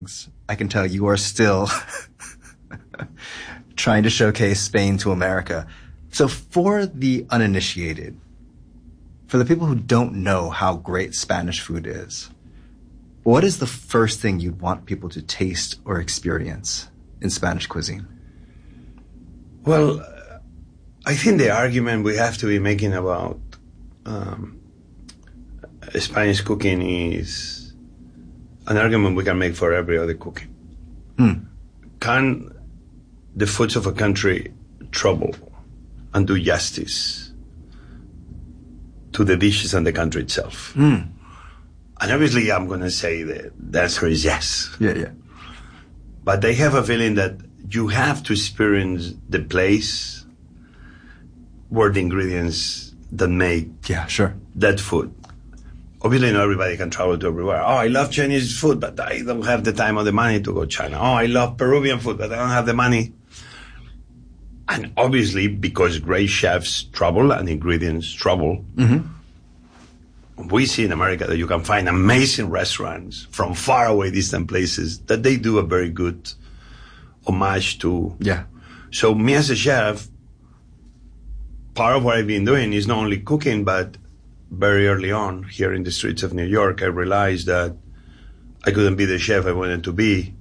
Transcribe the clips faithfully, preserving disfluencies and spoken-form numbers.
I can tell you are still trying to showcase Spain to America. So for the uninitiated, for the people who don't know how great Spanish food is, what is the first thing you'd want people to taste or experience in Spanish cuisine? Well, I think the argument we have to be making about um, Spanish cooking is an argument we can make for every other cooking. Mm. Can the foods of a country trouble and do justice to the dishes and the country itself? Mm. And obviously I'm going to say that the answer is yes. Yeah, yeah. But I have a feeling that you have to experience the place where the ingredients that make yeah, sure. that food. Obviously, not everybody can travel to everywhere. Oh, I love Chinese food, but I don't have the time or the money to go to China. Oh, I love Peruvian food, but I don't have the money. And obviously, because great chefs travel and ingredients travel, mm-hmm. we see in America that you can find amazing restaurants from far away distant places that they do a very good homage to. Yeah. So me as a chef, part of what I've been doing is not only cooking, but very early on here in the streets of New York, I realized that I couldn't be the chef I wanted to be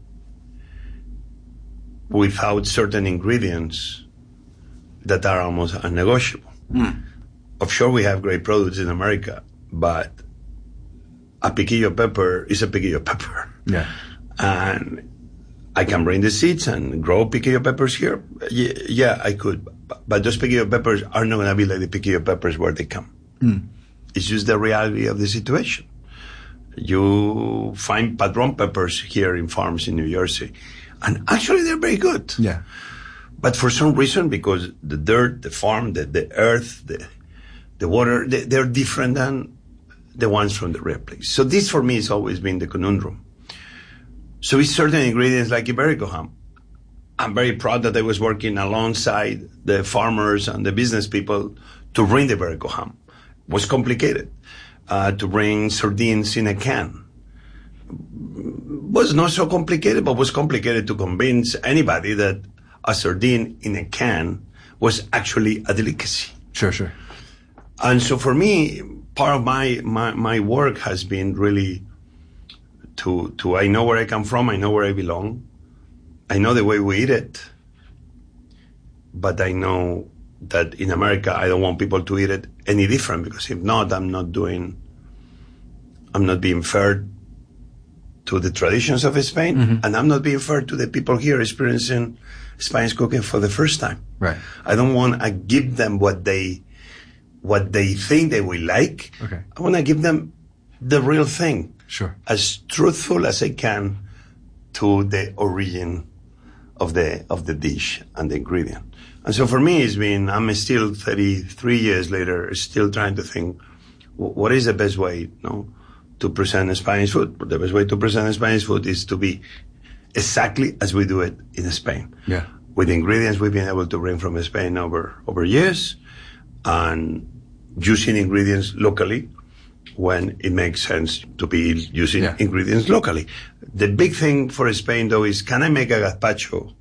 without certain ingredients that are almost unnegotiable. Mm. Of sure, we have great products in America, but a piquillo pepper is a piquillo pepper. Yeah. And I can bring the seeds and grow piquillo peppers here. Yeah, yeah I could. But those piquillo peppers are not going to be like the piquillo peppers where they come. Mm. It's just the reality of the situation. You find padron peppers here in farms in New Jersey, and actually they're very good. Yeah. But for some reason, because the dirt, the farm, the, the earth, the the water, they, they're different than the ones from the real place. So this for me has always been the conundrum. So it's certain ingredients like Iberico ham. I'm very proud that I was working alongside the farmers and the business people to bring the Iberico ham. It was complicated. Uh, to bring sardines in a can was not so complicated, but was complicated to convince anybody that a sardine in a can was actually a delicacy. Sure, sure. And so for me, part of my, my, my work has been really to, to, I know where I come from, I know where I belong, I know the way we eat it, but I know that in America, I don't want people to eat it any different, because if not, I'm not doing, I'm not being fair to the traditions of Spain, mm-hmm. and I'm not being fair to the people here experiencing Spanish cooking for the first time. Right. I don't want to give them what they, what they think they will like. Okay. I want to give them the real thing. Sure. As truthful as I can to the origin of the, of the dish and the ingredient. And so for me, it's been, I'm still thirty-three years later, still trying to think, what is the best way, you know, to present Spanish food? The best way to present Spanish food is to be exactly as we do it in Spain. Yeah. With the ingredients we've been able to bring from Spain over, over years, and using ingredients locally when it makes sense to be using yeah. ingredients locally. The big thing for Spain, though, is can I make a gazpacho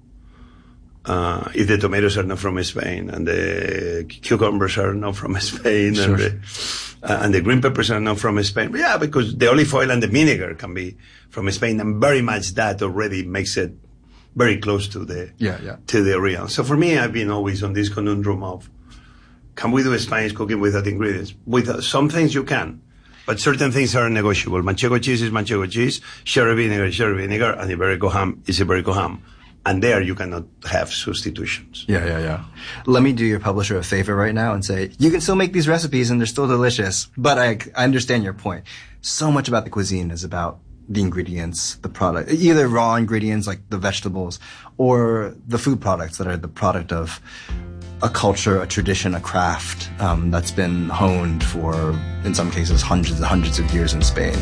Uh, if the tomatoes are not from Spain and the cucumbers are not from Spain sure. and, the, uh, and the green peppers are not from Spain? Yeah, because the olive oil and the vinegar can be from Spain, and very much that already makes it very close to the yeah, yeah. to the real. So for me, I've been always on this conundrum of, can we do Spanish cooking without ingredients? With uh, some things you can, but certain things are negotiable. Manchego cheese is manchego cheese, sherry vinegar is sherry vinegar, and Iberico ham is Iberico ham. And there you cannot have substitutions. Yeah, yeah, yeah. Let me do your publisher a favor right now and say, you can still make these recipes and they're still delicious, but I, I understand your point. So much about the cuisine is about the ingredients, the product, either raw ingredients like the vegetables or the food products that are the product of a culture, a tradition, a craft um, that's been honed for, in some cases, hundreds and hundreds of years in Spain.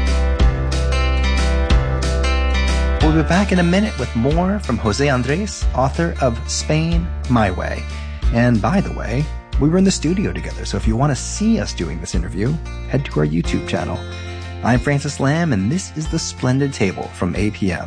We'll be back in a minute with more from Jose Andres, author of Spain My Way. And by the way, we were in the studio together, so if you want to see us doing this interview, head to our YouTube channel. I'm Francis Lamb, and this is The Splendid Table from A P M.